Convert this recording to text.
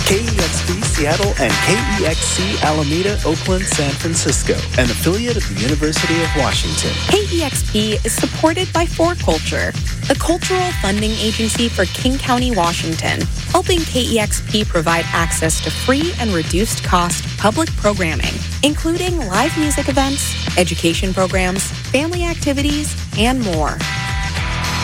KEXP Seattle and KEXC Alameda, Oakland, San Francisco, an affiliate of the University of Washington. KEXP is supported by 4Culture, the cultural funding agency for King County, Washington, helping KEXP provide access to free and reduced cost public programming, including live music events, education programs, family activities, and more.